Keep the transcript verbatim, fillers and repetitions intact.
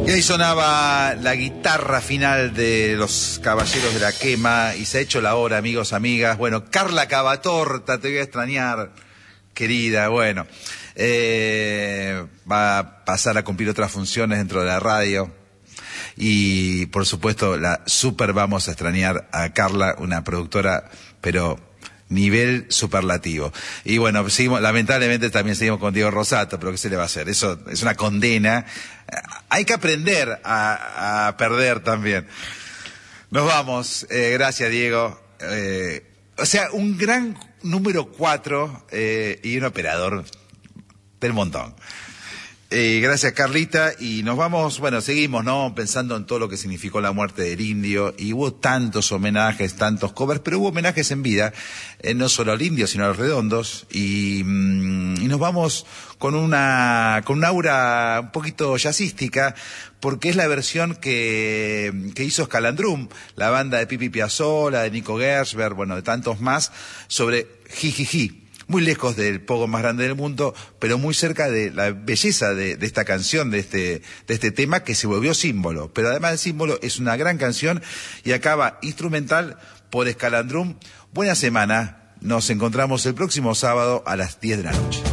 Y ahí sonaba la guitarra final de los Caballeros de la Quema y se ha hecho la hora, amigos, amigas. Bueno, Carla Cavatorta, te voy a extrañar, querida. Bueno, eh, va a pasar a cumplir otras funciones dentro de la radio. Y, por supuesto, la super vamos a extrañar a Carla, una productora, pero nivel superlativo. Y bueno, seguimos, lamentablemente también seguimos con Diego Rosato, pero ¿qué se le va a hacer? Eso es una condena. Hay que aprender a, a perder también. Nos vamos. Eh, gracias, Diego. Eh, o sea, un gran número cuatro eh, y un operador del montón. Eh, gracias, Carlita, y nos vamos, bueno, seguimos, ¿no? Pensando en todo lo que significó la muerte del indio, y hubo tantos homenajes, tantos covers, pero hubo homenajes en vida, eh, no solo al indio, sino a los redondos, y, mm, y nos vamos con una, con una aura un poquito jazzística, porque es la versión que, que hizo Scalandrum, la banda de Pipi Piazzolla, de Nico Gershberg, bueno, de tantos más, sobre Jijiji. Muy lejos del pogo más grande del mundo, pero muy cerca de la belleza de, de esta canción, de este, de este tema que se volvió símbolo. Pero además de símbolo, es una gran canción y acaba instrumental por Scalandrum. Buena semana. Nos encontramos el próximo sábado a las diez de la noche.